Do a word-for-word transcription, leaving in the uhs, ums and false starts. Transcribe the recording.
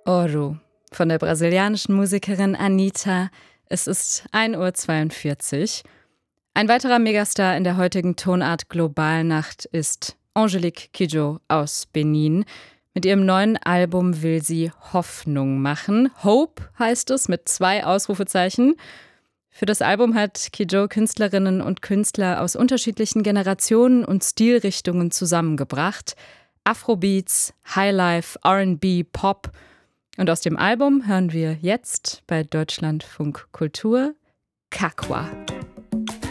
Ouro von der brasilianischen Musikerin Anitta. Es ist ein Uhr zweiundvierzig. Ein weiterer Megastar in der heutigen Tonart Globalnacht ist Angélique Kidjo aus Benin. Mit ihrem neuen Album will sie Hoffnung machen. Hope heißt es mit zwei Ausrufezeichen. Für das Album hat Kidjo Künstlerinnen und Künstler aus unterschiedlichen Generationen und Stilrichtungen zusammengebracht. Afrobeats, Highlife, R and B, Pop. Und aus dem Album hören wir jetzt bei Deutschlandfunk Kultur Kakwa.